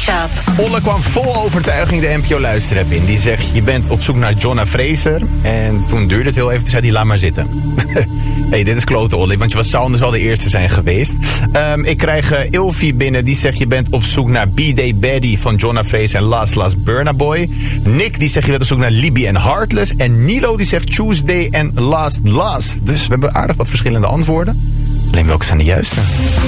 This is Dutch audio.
Mashup. Olle kwam vol overtuiging de NPO-luisterapp in. Die zegt, je bent op zoek naar Jonna Fraser. En toen duurde het heel even, toen zei hij, laat maar zitten. Hey, dit is klote, Olle, want je zou anders wel de eerste zijn geweest. Ik krijg Ilvi binnen, die zegt, je bent op zoek naar B-Day Baddy van Jonna Fraser en Last Burna Boy. Nick, die zegt, je bent op zoek naar Libby en Heartless. En Nilo, die zegt Tuesday en Last. Dus we hebben aardig wat verschillende antwoorden. Alleen welke zijn de juiste?